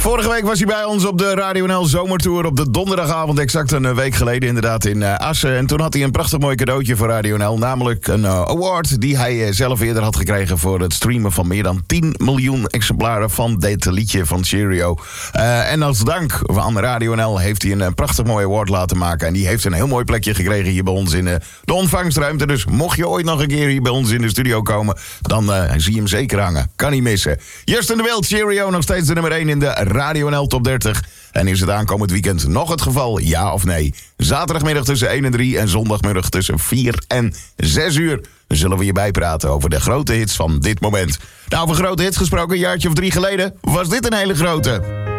Vorige week was hij bij ons op de Radio NL Zomertour op de donderdagavond, exact een week geleden inderdaad in Assen. En toen had hij een prachtig mooi cadeautje voor Radio NL, namelijk een award die hij zelf eerder had gekregen voor het streamen van meer dan 10 miljoen exemplaren van dit liedje van Cheerio. En als dank aan Radio NL heeft hij een prachtig mooi award laten maken. En die heeft een heel mooi plekje gekregen hier bij ons in de ontvangstruimte. Dus mocht je ooit nog een keer hier bij ons in de studio komen, dan zie je hem zeker hangen. Kan niet missen. Justin de Wild, Cheerio, nog steeds de nummer 1 in de Radio NL Top 30. En is het aankomend weekend nog het geval, ja of nee? Zaterdagmiddag tussen 1 en 3 en zondagmiddag tussen 4 en 6 uur... zullen we je bijpraten over de grote hits van dit moment. Nou, over grote hits gesproken, een jaartje of 3 geleden was dit een hele grote.